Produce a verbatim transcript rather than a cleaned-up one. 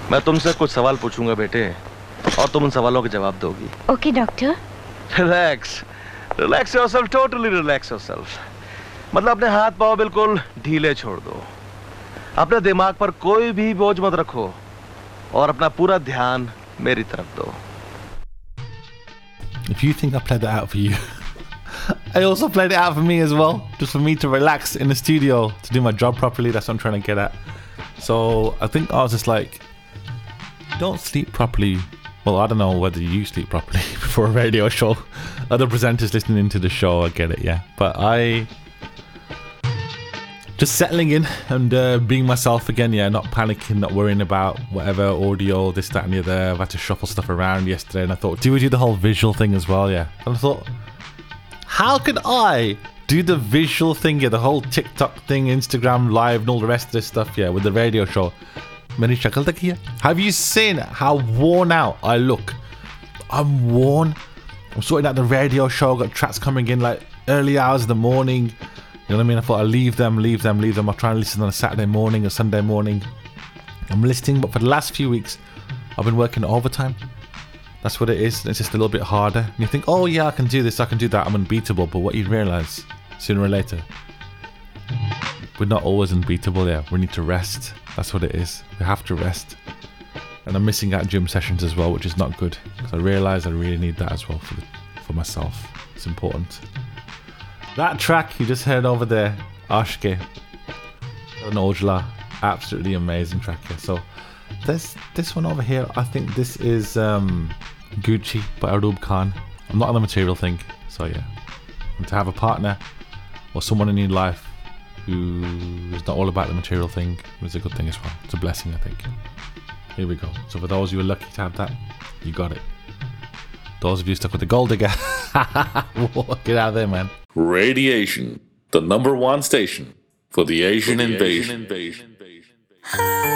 मैं तुमसे कुछ सवाल पूछूंगा बेटे, और तुम उन सवालों के जवाब दोगी। Okay doctor. Relax, relax yourself, totally relax yourself. मतलब अपने हाथ पांव बिल्कुल ढीले छोड़ दो, अपने दिमाग पर कोई भी बोझ मत रखो, और अपना पूरा ध्यान मेरी तरफ दो। If you think I played that out for you, I also played it out for me as well, just for me to relax in the studio, to do my job properly. That's what I'm trying to get at. So I think I was just like, don't sleep properly. Well, I don't know whether you sleep properly before a radio show. Other presenters listening to the show, I get it, yeah. But I... just settling in and uh, being myself again, yeah, not panicking, not worrying about whatever audio, this, that and the other. I've had to shuffle stuff around yesterday, and I thought, do we do the whole visual thing as well, yeah? And I thought, how can I do the visual thing, yeah, the whole TikTok thing, Instagram live and all the rest of this stuff, yeah, with the radio show? Have you seen how worn out I look? I'm worn. I'm sorting out the radio show, got tracks coming in like early hours of the morning. You know what I mean? I thought I'd leave them, leave them, leave them. I'll try and listen on a Saturday morning or Sunday morning. I'm listening, but for the last few weeks, I've been working overtime. That's what it is. It's just a little bit harder. And you think, oh yeah, I can do this, I can do that, I'm unbeatable. But what you realise, sooner or later, we're not always unbeatable, yeah. We need to rest. That's what it is. We have to rest. And I'm missing out gym sessions as well, which is not good. Because I realise I really need that as well for, the, for myself. It's important. That track you just heard over there, Ashke and Ojla, absolutely amazing track here. So this this one over here, I think this is um, Gucci by Arub Khan. I'm not on the material thing, so yeah. And to have a partner or someone in your life who is not all about the material thing is a good thing as well. It's a blessing, I think. Here we go. So for those of you who are lucky to have that, you got it. Those of you stuck with the gold digger, get out of there, man. Radiation, the number one station for the Asian, for the invasion. Asian invasion.